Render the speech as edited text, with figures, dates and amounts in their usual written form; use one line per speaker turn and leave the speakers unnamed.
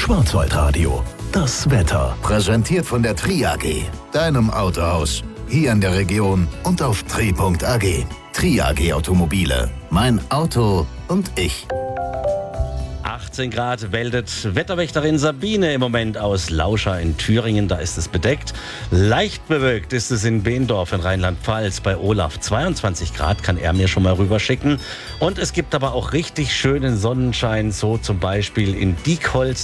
Schwarzwaldradio. Das Wetter.
Präsentiert von der Tri AG, deinem Autohaus. Hier in der Region und auf tri.ag. Tri AG Automobile. Mein Auto und ich.
18 Grad meldet Wetterwächterin Sabine im Moment aus Lauscha in Thüringen. Da ist es bedeckt. Leicht bewölkt ist es in Beendorf in Rheinland-Pfalz. Bei Olaf 22 Grad kann er mir schon mal rüberschicken. Und es gibt aber auch richtig schönen Sonnenschein, so zum Beispiel in Diekholz.